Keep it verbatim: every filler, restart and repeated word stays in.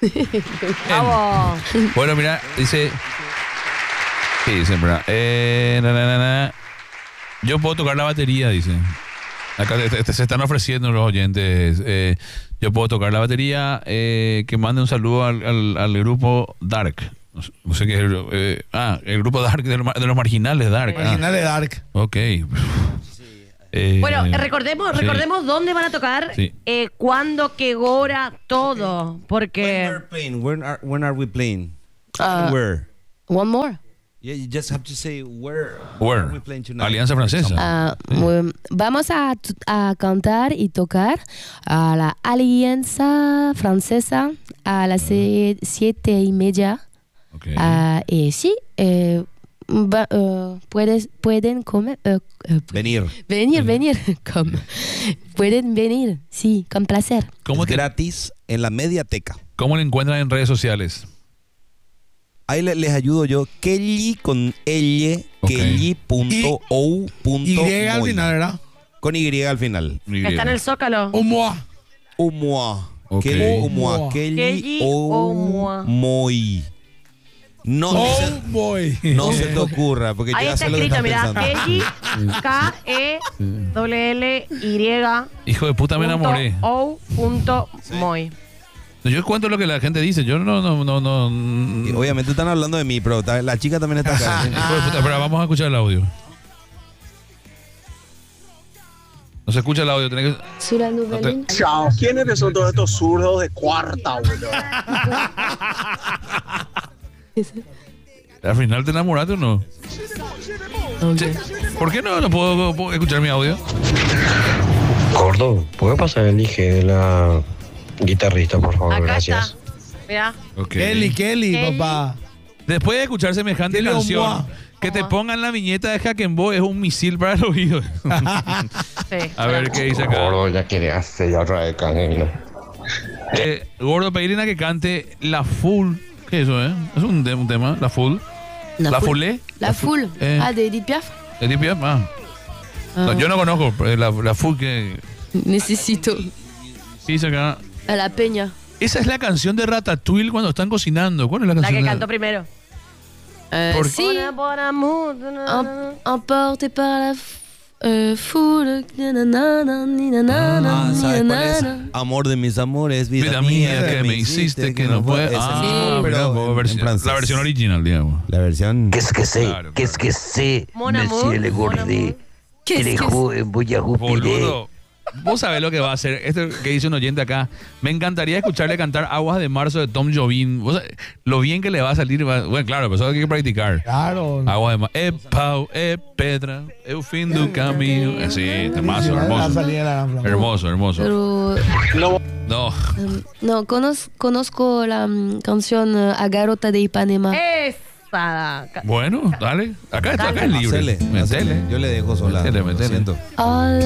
Vamos. Bueno, mira, dice... ¿Qué dice? Espera. Eh, na, na, na, na. Yo puedo tocar la batería, dice. Acá te- te- se están ofreciendo los oyentes. Eh, yo puedo tocar la batería. Eh, que mande un saludo al, al, al grupo Dark. No sé, no sé qué es. Eh, ah, el grupo Dark de los, mar- de los marginales Dark. Ah, Original de Dark. ok. Eh, Bueno, recordemos, sí. recordemos dónde van a tocar, Sí. eh, cuándo, qué hora, todo. When Porque. we're playing, when are, when are we playing? Uh, Where? One more. Yeah, you just have to say where. Where? are we playing tonight? Alianza Francesa. Ah, muy- vamos a, t- a cantar y tocar a la Alianza Francesa a las se- siete y media. Ok. Ah, y sí, eh, va- eh, puedes, pueden comer, eh, eh, Venir. venir, venir, com- pueden venir, sí, con placer. ¿Cómo, Es te- gratis en la Mediateca. ¿Cómo le encuentran en redes sociales? Ahí le- les ayudo yo. Kelly con L, Ok. kelly punto o punto Y al moy. final, ¿verdad? Con Y al final. Está en el Zócalo. Omoa. Omoa. Ok. Kelly Omoa. Omoa. Kelly Kelly Omoa. Omoy. No, Oh, se, boy. no se te ocurra, porque Ahí yo ya está sé lo que escrito, estás mira. pensando. Kelly, K E L L Y. Hijo de puta, me enamoré. O punto Moy. Yo cuento lo que la gente dice. Yo no, no, no, no. Y obviamente están hablando de mí, pero ta- la chica también está acá. Hijo de puta, pero vamos a escuchar el audio. No se escucha el audio, tenés que... Sur la nouvelle No te- Chao, ¿quiénes son todos estos zurdos de cuarta, boludo? ¿Al final te enamoraste o no? Sí. ¿Por qué no, no puedo, puedo escuchar mi audio? Gordo, ¿puede pasar el I G de la guitarrista, por favor? Acá Gracias. está. Mira. Ok. Kelly, Kelly, Kelly. papá. Después de escuchar semejante Kelly canción, Omoa. que te pongan la viñeta de Hackenbo es un misil para el oído. Sí. A ver qué dice acá. Gordo, ya quiere hacer ya otra vez canela. Eh, Gordo, pedirle a que cante La Full. ¿Qué es eso, eh? Es un, de- un tema, La Full. La foule. Foulée. La foule. Eh. Ah, de Edith Piaf. Edith Piaf, ah. No, Ah, yo no conozco eh, la, la Full que necesito. dice acá. A la peña. Esa es la canción de Ratatouille cuando están cocinando. ¿Cuál es la La canción? que de- cantó primero. Euh, Por- si, em- emporté par la f- euh, foule. nanana, ni nanana, Ah, ni ¿sabes cuál es? nanana. Amor de mis amores, vida, Vida mía, que me hiciste que no puedo. Ese Ah, mismo, mira, pero vos, en- versión- en francés. la versión original, digamos. La versión. Qu'est-ce que c'est? Claro, Qu'est-ce que c'est, Mon amour, monsieur le mon gourdé? amour. Qu'est-ce que Trejo, voy a jubilar. Boludo. Vos sabés lo que va a hacer. Esto que dice un oyente acá. Me encantaría escucharle cantar Aguas de Marzo de Tom Jobim. Vos sabés lo bien que le va a salir. va- Bueno, claro, pero eso hay que practicar. Claro. Aguas de Marzo. Eh, Pau, eh, Petra, eu fin do camino. Eh, sí, temazo, La hermoso. salida de la Gran Flamme. Hermoso, hermoso. Pero No. em, no, conoz- conozco la mm, canción eh, A Garota de Ipanema. Esa. Bueno, dale. Acá está, acá es libre. Hacele, Metele. hacele. Yo le dejo sola. Metele, lo metele. siento. Hola.